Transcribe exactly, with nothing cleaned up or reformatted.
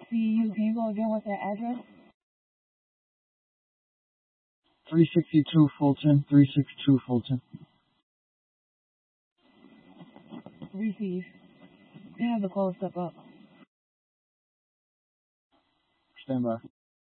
See you. Can you go again with that address? three sixty-two Fulton, three sixty-two Fulton. Receive. You can have the call step up. Stand by.